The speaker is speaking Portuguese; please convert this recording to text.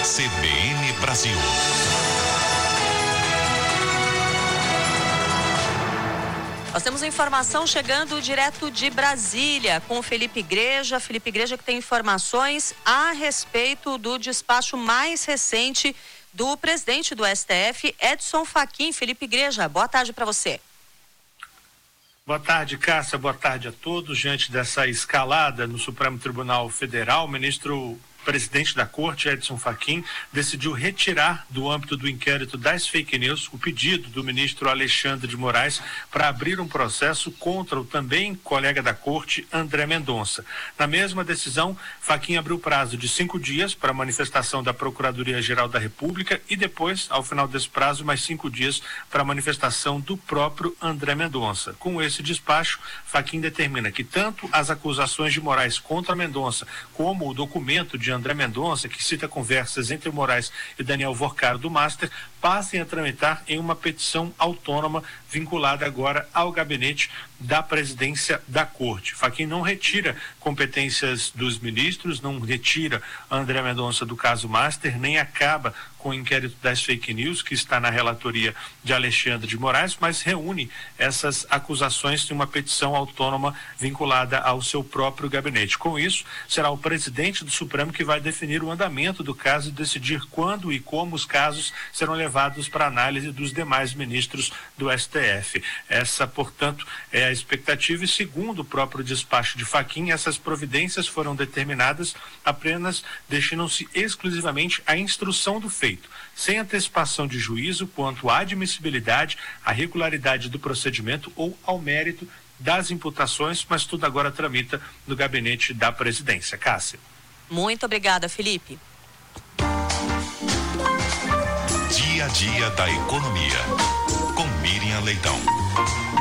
CBN Brasil. Nós temos informação chegando direto de Brasília com o Felipe Igreja. Felipe Igreja que tem informações a respeito do despacho mais recente do presidente do STF, Edson Fachin. Felipe Igreja, boa tarde para você. Boa tarde, Cássia. Boa tarde a todos. Diante dessa escalada no Supremo Tribunal Federal, o presidente da Corte, Edson Fachin, decidiu retirar do âmbito do inquérito das fake news o pedido do ministro Alexandre de Moraes para abrir um processo contra o também colega da Corte, André Mendonça. Na mesma decisão, Fachin abriu prazo de 5 dias para a manifestação da Procuradoria-Geral da República e depois, ao final desse prazo, mais 5 dias para a manifestação do próprio André Mendonça. Com esse despacho, Fachin determina que tanto as acusações de Moraes contra Mendonça como o documento de André Mendonça, que cita conversas entre Moraes e Daniel Vorcaro do Master, passem a tramitar em uma petição autônoma vinculada agora ao gabinete da presidência da Corte. Fachin não retira competências dos ministros, não retira André Mendonça do caso Master, nem acaba com o inquérito das fake news, que está na relatoria de Alexandre de Moraes, mas reúne essas acusações em uma petição autônoma vinculada ao seu próprio gabinete. Com isso, será o presidente do Supremo que vai definir o andamento do caso e decidir quando e como os casos serão levados para análise dos demais ministros do STF. Essa, portanto, é a expectativa e, segundo o próprio despacho de Fachin, essas providências foram determinadas apenas destinam-se exclusivamente à instrução do feito, sem antecipação de juízo quanto à admissibilidade, à regularidade do procedimento ou ao mérito das imputações, mas tudo agora tramita no gabinete da presidência. Cássia. Muito obrigada, Felipe. Dia a dia da economia, com Miriam Leitão.